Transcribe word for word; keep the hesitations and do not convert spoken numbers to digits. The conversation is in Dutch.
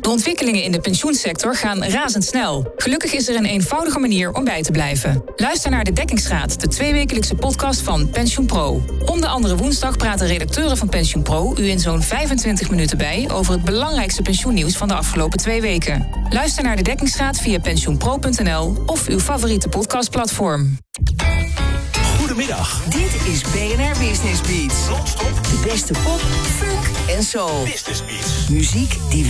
De ontwikkelingen in de pensioensector gaan razendsnel. Gelukkig is er een eenvoudige manier om bij te blijven. Luister naar De Dekkingsgraad, de tweewekelijkse podcast van PensioenPro. Om de andere woensdag praten redacteuren van PensioenPro u in zo'n vijfentwintig minuten bij over het belangrijkste pensioennieuws van de afgelopen twee weken. Luister naar De Dekkingsgraad via pensioenpro punt n l of uw favoriete podcastplatform. Goedemiddag. Dit is B N R Business Beats. Non-stop De beste pop, funk en soul. Business Beats. Muziek die